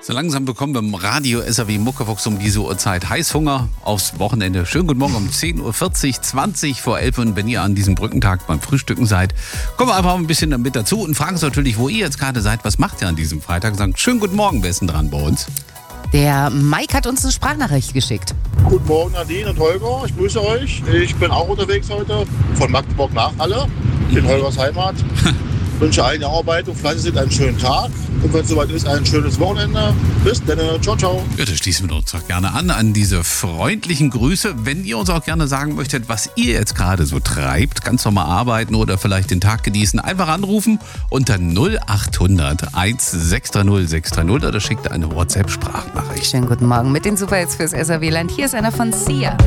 So langsam bekommen wir im Radio SAW Muckefuchs um diese Uhrzeit Heißhunger aufs Wochenende. Schönen guten Morgen um 10.40 Uhr, 20 vor 11 Uhr. Und wenn ihr an diesem Brückentag beim Frühstücken seid, kommen wir einfach ein bisschen damit dazu und fragen uns natürlich, wo ihr jetzt gerade seid. Was macht ihr an diesem Freitag? Und sagen, schönen guten Morgen, wer ist denn dran bei uns? Der Mike hat uns eine Sprachnachricht geschickt. Guten Morgen Nadine und Holger, ich grüße euch. Ich bin auch unterwegs heute von Magdeburg nach Halle, in Holgers Heimat. Wünsche allen der Arbeit und fleißig einen schönen Tag. Und wenn es soweit ist, ein schönes Wochenende. Bis dann, ciao, ciao. Ja, da schließen wir uns doch gerne an diese freundlichen Grüße. Wenn ihr uns auch gerne sagen möchtet, was ihr jetzt gerade so treibt, ganz normal arbeiten oder vielleicht den Tag genießen, einfach anrufen unter 0800 1630 630 oder schickt eine WhatsApp-Sprachnachricht. Schönen guten Morgen mit den Superhits fürs SAW-Land. Hier ist einer von Sia.